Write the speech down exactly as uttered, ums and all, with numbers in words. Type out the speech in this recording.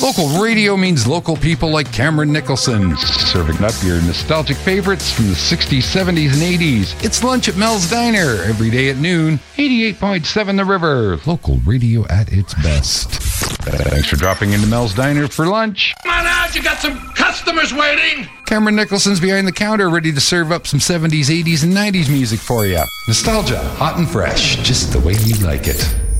Local radio means local people like Cameron Nicholson, serving up your nostalgic favorites from the sixties, seventies, and eighties. It's lunch at Mel's Diner, every day at noon. eighty-eight point seven The River, local radio at its best. Thanks for dropping into Mel's Diner for lunch. Come on out, you got some customers waiting. Cameron Nicholson's behind the counter, ready to serve up some seventies, eighties, and nineties music for you. Nostalgia, hot and fresh, just the way you like it.